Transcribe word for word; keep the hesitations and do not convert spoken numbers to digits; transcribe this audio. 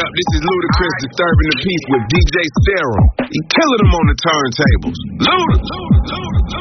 up? This is Ludacris disturbing the peace with D J Serum. He killing them on the turntables. Luda!